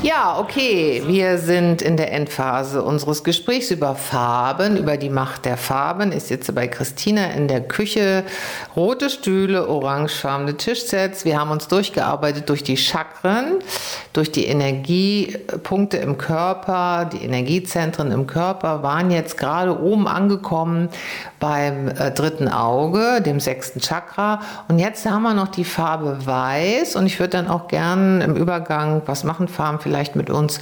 Ja, okay, wir sind in der Endphase unseres Gesprächs über Farben, über die Macht der Farben. Ich sitze bei Christina in der Küche, rote Stühle, orangefarbene Tischsets. Wir haben uns durchgearbeitet durch die Chakren, durch die Energiepunkte im Körper, die Energiezentren im Körper, waren jetzt gerade oben angekommen beim dritten Auge, dem 6. Chakra. Und jetzt haben wir noch die Farbe Weiß, und ich würde dann auch gern im Übergang, was machen Farben vielleicht mit uns,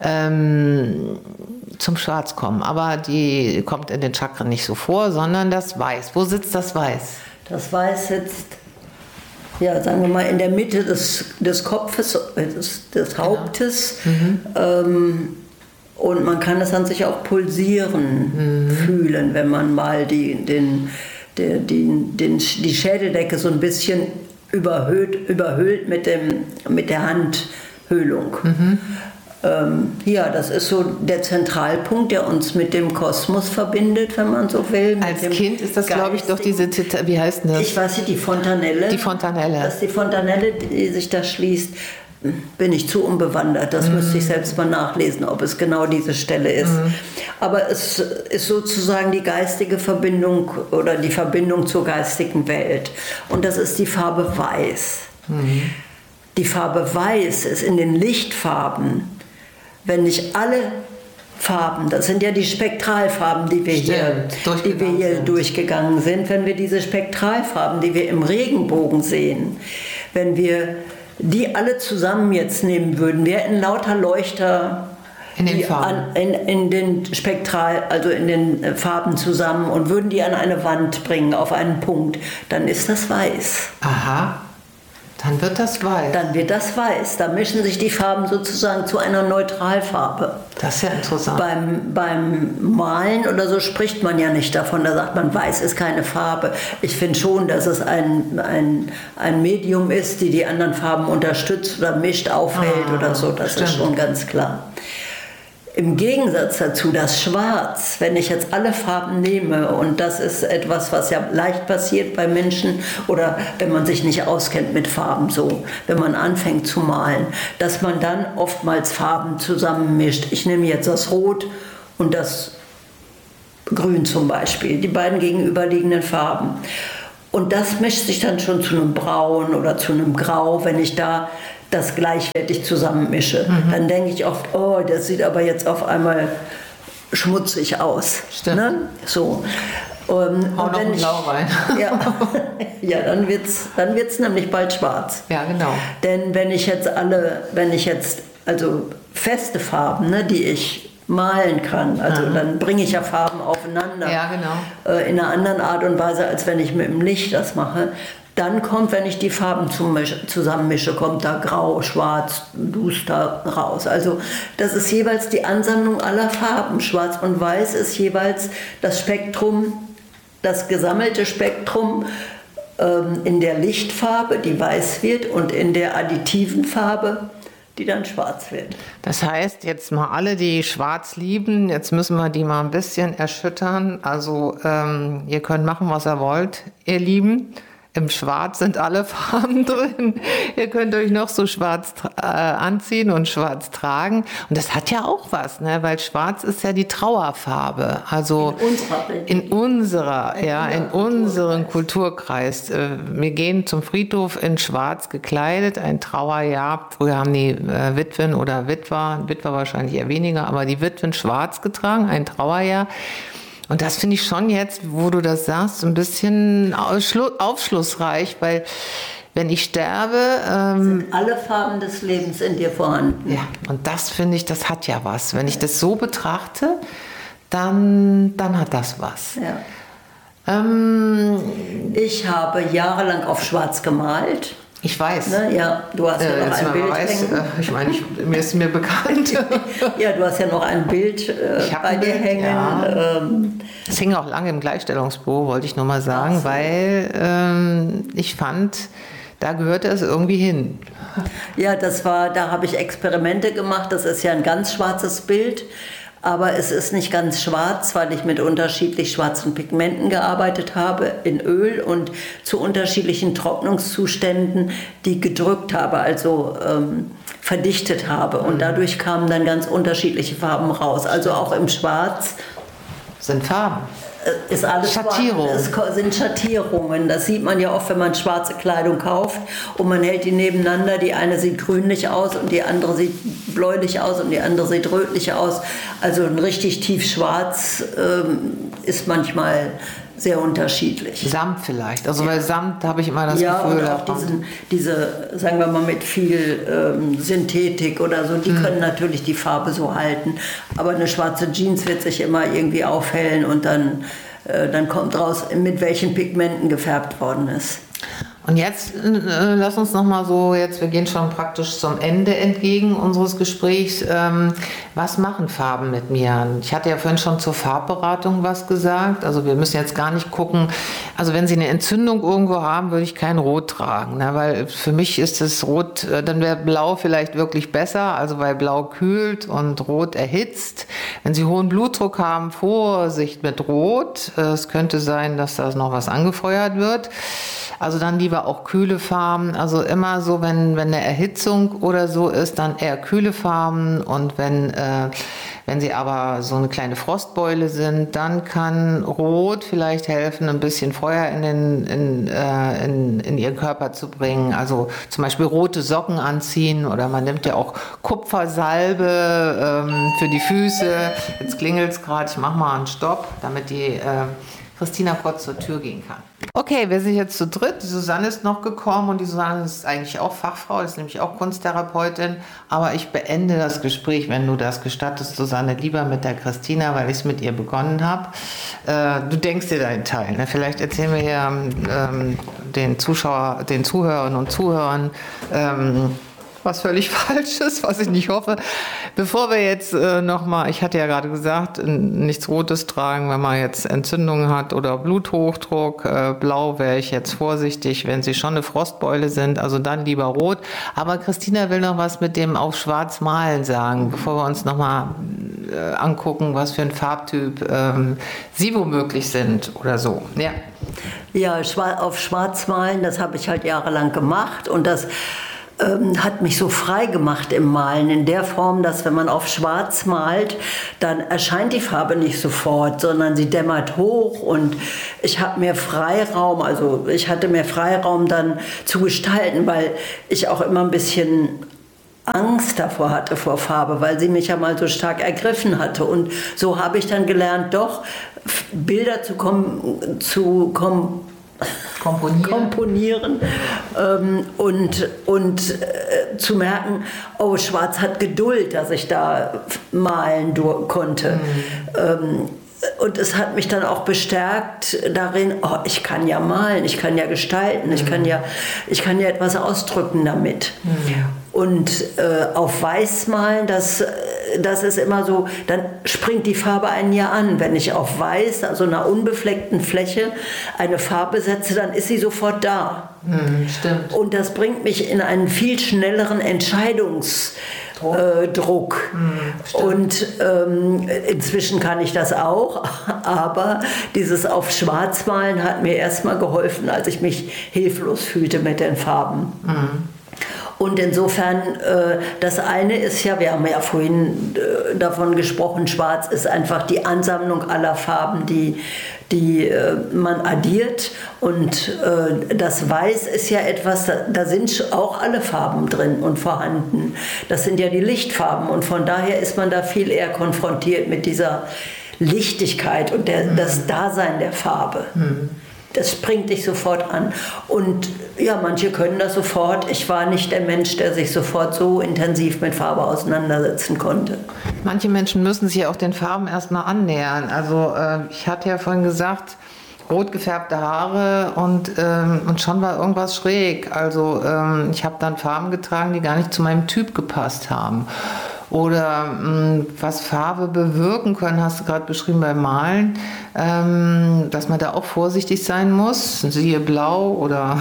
zum Schwarz kommen. Aber die kommt in den Chakren nicht so vor, sondern das Weiß. Wo sitzt das Weiß? Das Weiß sitzt, ja, sagen wir mal, in der Mitte des Kopfes, des Hauptes. Und man kann es an sich auch pulsieren fühlen, wenn man mal die Schädeldecke so ein bisschen überhöht mit der Handhöhlung. Ja, das ist so der Zentralpunkt, der uns mit dem Kosmos verbindet, wenn man so will. Als Kind ist das, glaube ich, doch diese, wie heißt das? Ich weiß nicht, die Fontanelle. Die Fontanelle. Das ist die Fontanelle, die sich da schließt. Bin ich zu unbewandert, das müsste ich selbst mal nachlesen, ob es genau diese Stelle ist. Aber es ist sozusagen die geistige Verbindung oder die Verbindung zur geistigen Welt. Und das ist die Farbe Weiß. Die Farbe Weiß ist in den Lichtfarben, wenn nicht alle Farben, das sind ja die Spektralfarben, die wir hier durchgegangen sind, wenn wir diese Spektralfarben, die wir im Regenbogen sehen, wenn wir die alle zusammen jetzt nehmen würden, wir hätten lauter Leuchter in den Farben, in den Spektral, also in den Farben zusammen, und würden die an eine Wand bringen, auf einen Punkt, dann ist das Weiß. Aha, dann wird das Weiß. Dann wird das Weiß. Da mischen sich die Farben sozusagen zu einer Neutralfarbe. Das ist ja interessant. Beim Malen oder so spricht man ja nicht davon, da sagt man, Weiß ist keine Farbe. Ich finde schon, dass es ein Medium ist, die anderen Farben unterstützt oder mischt, aufhält oder so. Das ist schon ganz klar. Im Gegensatz dazu das Schwarz, wenn ich jetzt alle Farben nehme, und das ist etwas, was ja leicht passiert bei Menschen oder wenn man sich nicht auskennt mit Farben so, wenn man anfängt zu malen, dass man dann oftmals Farben zusammenmischt. Ich nehme jetzt das Rot und das Grün zum Beispiel, die beiden gegenüberliegenden Farben. Und das mischt sich dann schon zu einem Braun oder zu einem Grau, wenn ich da das gleichwertig zusammenmische. Dann denke ich oft, oh, das sieht aber jetzt auf einmal schmutzig aus. Stimmt. Ne? So. Hau noch ein Blau rein. Ja, dann wird's nämlich bald schwarz. Ja, genau. Denn wenn ich jetzt also feste Farben, ne, die ich malen kann, also dann bringe ich ja Farben aufeinander. Ja, genau. In einer anderen Art und Weise, als wenn ich mit dem Licht das mache. Dann kommt, wenn ich die Farben zusammenmische, kommt da Grau, Schwarz, Duster raus. Also das ist jeweils die Ansammlung aller Farben. Schwarz und Weiß ist jeweils das Spektrum, das gesammelte Spektrum in der Lichtfarbe, die weiß wird, und in der additiven Farbe, die dann schwarz wird. Das heißt, jetzt mal alle, die schwarz lieben, jetzt müssen wir die mal ein bisschen erschüttern. Also ihr könnt machen, was ihr wollt, ihr Lieben. Im Schwarz sind alle Farben drin. Ihr könnt euch noch so schwarz anziehen und schwarz tragen. Und das hat ja auch was, ne? Weil schwarz ist ja die Trauerfarbe. Also in unserem Kulturkreis. Wir gehen zum Friedhof in schwarz gekleidet, ein Trauerjahr. Früher haben die Witwen oder Witwer wahrscheinlich eher weniger, aber die Witwen schwarz getragen, ein Trauerjahr. Und das finde ich schon jetzt, wo du das sagst, ein bisschen aufschlussreich, weil wenn ich sterbe... sind alle Farben des Lebens in dir vorhanden. Ja, und das finde ich, das hat ja was. Wenn ich das so betrachte, dann hat das was. Ja. Ich habe jahrelang auf Schwarz gemalt. Ich weiß. Ne, ja, du hast ja noch ein Bild hängen. Ich meine, mir ist mir bekannt. Ja, du hast ja noch ein Bild bei dir hängen. Ja. Das hing auch lange im Gleichstellungsbüro, wollte ich nur mal sagen, weil ich fand, da gehörte es irgendwie hin. Ja, da habe ich Experimente gemacht. Das ist ja ein ganz schwarzes Bild. Aber es ist nicht ganz schwarz, weil ich mit unterschiedlich schwarzen Pigmenten gearbeitet habe, in Öl und zu unterschiedlichen Trocknungszuständen, die gedrückt habe. Also verdichtet habe. Und dadurch kamen dann ganz unterschiedliche Farben raus. Also auch im Schwarz sind Farben. Ist alles Schattierungen. Es sind Schattierungen. Das sieht man ja oft, wenn man schwarze Kleidung kauft und man hält die nebeneinander. Die eine sieht grünlich aus und die andere sieht bläulich aus und die andere sieht rötlich aus. Also ein richtig tiefschwarz ist manchmal sehr unterschiedlich. Samt vielleicht. Also bei Samt habe ich immer das ja, Gefühl, und auch diese, sagen wir mal, mit viel Synthetik oder so, die können natürlich die Farbe so halten. Aber eine schwarze Jeans wird sich immer irgendwie aufhellen und dann kommt raus, mit welchen Pigmenten gefärbt worden ist. Und jetzt lass uns noch mal so, wir gehen schon praktisch zum Ende entgegen unseres Gesprächs. Was machen Farben mit mir? Ich hatte ja vorhin schon zur Farbberatung was gesagt. Also wir müssen jetzt gar nicht gucken. Also wenn Sie eine Entzündung irgendwo haben, würde ich kein Rot tragen, ne? Weil für mich ist das Rot, dann wäre Blau vielleicht wirklich besser, also weil Blau kühlt und Rot erhitzt. Wenn Sie hohen Blutdruck haben, Vorsicht mit Rot. Es könnte sein, dass da noch was angefeuert wird. Also dann lieber auch kühle Farben. Also immer so, wenn eine Erhitzung oder so ist, dann eher kühle Farben. Und wenn Sie aber so eine kleine Frostbeule sind, dann kann Rot vielleicht helfen, ein bisschen Feuer in Ihren Körper zu bringen. Also zum Beispiel rote Socken anziehen oder man nimmt ja auch Kupfersalbe für die Füße. Jetzt klingelt es gerade, ich mache mal einen Stopp, damit die Christina kurz zur Tür gehen kann. Okay, wir sind jetzt zu dritt. Die Susanne ist noch gekommen und die Susanne ist eigentlich auch Fachfrau, ist nämlich auch Kunsttherapeutin. Aber ich beende das Gespräch, wenn du das gestattest, Susanne, lieber mit der Christina, weil ich es mit ihr begonnen habe. Du denkst dir deinen Teil. Ne? Vielleicht erzählen wir hier den Zuhörern und Zuhörern was völlig Falsches, was ich nicht hoffe. Bevor wir jetzt nochmal, ich hatte ja gerade gesagt, nichts Rotes tragen, wenn man jetzt Entzündungen hat oder Bluthochdruck. Blau wäre ich jetzt vorsichtig, wenn Sie schon eine Frostbeule sind, also dann lieber Rot. Aber Christina will noch was mit dem auf Schwarz malen sagen, bevor wir uns nochmal angucken, was für ein Farbtyp Sie womöglich sind oder so. Ja. Ja, auf Schwarz malen, das habe ich halt jahrelang gemacht und das hat mich so frei gemacht im Malen, in der Form, dass wenn man auf Schwarz malt, dann erscheint die Farbe nicht sofort, sondern sie dämmert hoch und ich habe mehr Freiraum, also ich hatte mehr Freiraum dann zu gestalten, weil ich auch immer ein bisschen Angst davor hatte, vor Farbe, weil sie mich ja mal so stark ergriffen hatte. Und so habe ich dann gelernt, doch Bilder komponieren und zu merken, oh, Schwarz hat Geduld, dass ich da malen konnte. Und es hat mich dann auch bestärkt darin, oh, ich kann ja malen, ich kann ja gestalten, ich kann ja etwas ausdrücken damit. Und auf Weiß malen, das ist immer so, dann springt die Farbe einen ja an. Wenn ich auf Weiß, also einer unbefleckten Fläche, eine Farbe setze, dann ist sie sofort da. Stimmt. Und das bringt mich in einen viel schnelleren Entscheidungsdruck. Und inzwischen kann ich das auch, aber dieses auf Schwarz malen hat mir erstmal geholfen, als ich mich hilflos fühlte mit den Farben. Und insofern, das eine ist ja, wir haben ja vorhin davon gesprochen, Schwarz ist einfach die Ansammlung aller Farben, die man addiert. Und das Weiß ist ja etwas, da sind auch alle Farben drin und vorhanden. Das sind ja die Lichtfarben und von daher ist man da viel eher konfrontiert mit dieser Lichtigkeit und das Dasein der Farbe. Das springt dich sofort an. Und ja, manche können das sofort. Ich war nicht der Mensch, der sich sofort so intensiv mit Farbe auseinandersetzen konnte. Manche Menschen müssen sich auch den Farben erstmal annähern. Also ich hatte ja vorhin gesagt, rot gefärbte Haare und schon war irgendwas schräg. Also ich habe dann Farben getragen, die gar nicht zu meinem Typ gepasst haben. Oder was Farbe bewirken können, hast du gerade beschrieben beim Malen, dass man da auch vorsichtig sein muss, siehe Blau oder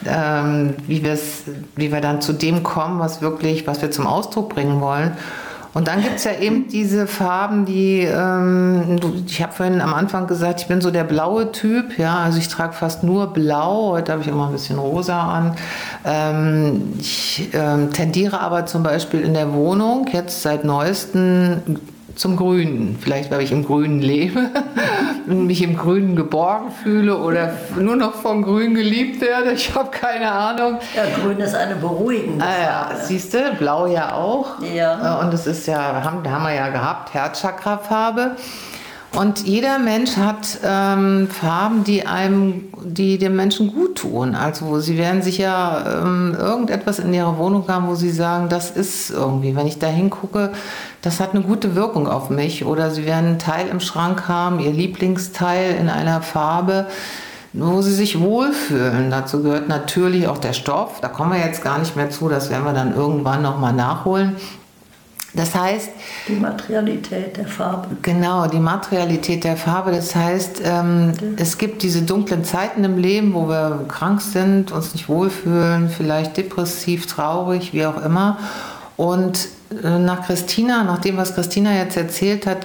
wie wir dann zu dem kommen, was wir zum Ausdruck bringen wollen. Und dann gibt es ja eben diese Farben, die, ich habe vorhin am Anfang gesagt, ich bin so der blaue Typ, ja, also ich trage fast nur blau, heute habe ich immer ein bisschen rosa an. Ich tendiere aber zum Beispiel in der Wohnung jetzt seit neuestem zum Grünen. Vielleicht, weil ich im Grünen lebe und mich im Grünen geborgen fühle oder nur noch vom Grün geliebt werde. Ich habe keine Ahnung. Ja, Grün ist eine beruhigende Farbe. Ja, siehst du, Blau ja auch. Ja. Und es ist ja, haben wir ja gehabt, Herzchakra-Farbe. Und jeder Mensch hat Farben, die dem Menschen gut tun. Also sie werden sicher irgendetwas in ihrer Wohnung haben, wo sie sagen, das ist irgendwie, wenn ich da hingucke, das hat eine gute Wirkung auf mich. Oder sie werden einen Teil im Schrank haben, ihr Lieblingsteil in einer Farbe, wo sie sich wohlfühlen. Dazu gehört natürlich auch der Stoff. Da kommen wir jetzt gar nicht mehr zu, das werden wir dann irgendwann nochmal nachholen. Das heißt... Die Materialität der Farbe. Genau, die Materialität der Farbe. Das heißt, es gibt diese dunklen Zeiten im Leben, wo wir krank sind, uns nicht wohlfühlen, vielleicht depressiv, traurig, wie auch immer. Und nach dem, was Christina jetzt erzählt hat,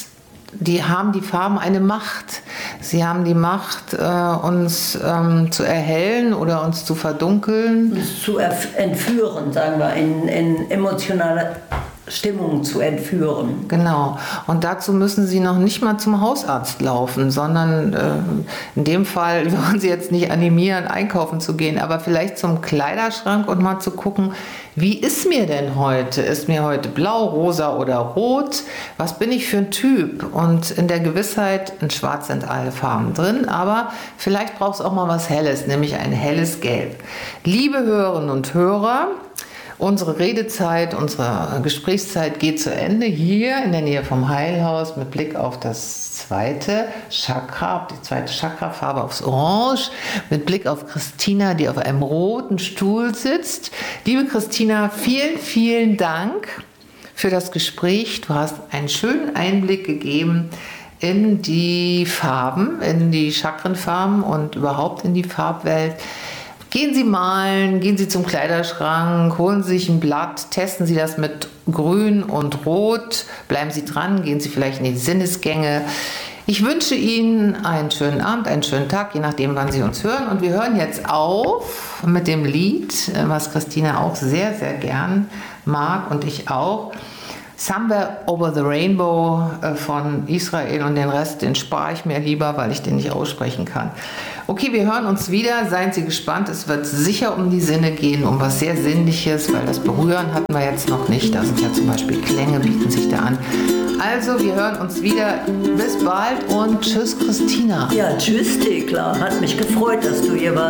haben die Farben eine Macht. Sie haben die Macht, uns zu erhellen oder uns zu verdunkeln. Uns zu entführen, sagen wir, in emotionale Stimmung zu entführen. Genau. Und dazu müssen Sie noch nicht mal zum Hausarzt laufen, sondern in dem Fall wollen Sie jetzt nicht animieren, einkaufen zu gehen, aber vielleicht zum Kleiderschrank und mal zu gucken, wie ist mir denn heute? Ist mir heute blau, rosa oder rot? Was bin ich für ein Typ? Und in der Gewissheit, in Schwarz sind alle Farben drin, aber vielleicht braucht es auch mal was Helles, nämlich ein helles Gelb. Liebe Hörerinnen und Hörer, unsere Redezeit, unsere Gesprächszeit geht zu Ende hier in der Nähe vom Heilhaus mit Blick auf das zweite Chakra, auf die zweite Chakrafarbe, aufs Orange, mit Blick auf Christina, die auf einem roten Stuhl sitzt. Liebe Christina, vielen, vielen Dank für das Gespräch. Du hast einen schönen Einblick gegeben in die Farben, in die Chakrenfarben und überhaupt in die Farbwelt. Gehen Sie malen, gehen Sie zum Kleiderschrank, holen Sie sich ein Blatt, testen Sie das mit Grün und Rot, bleiben Sie dran, gehen Sie vielleicht in die Sinnesgänge. Ich wünsche Ihnen einen schönen Abend, einen schönen Tag, je nachdem, wann Sie uns hören. Und wir hören jetzt auf mit dem Lied, was Christina auch sehr, sehr gern mag und ich auch. Somewhere Over the Rainbow von Israel, und den Rest, den spare ich mir lieber, weil ich den nicht aussprechen kann. Okay, wir hören uns wieder. Seien Sie gespannt. Es wird sicher um die Sinne gehen, um was sehr Sinnliches, weil das Berühren hatten wir jetzt noch nicht. Da sind ja zum Beispiel Klänge, bieten sich da an. Also, wir hören uns wieder. Bis bald und tschüss, Christina. Ja, tschüss, Thekla. Hat mich gefreut, dass du hier warst.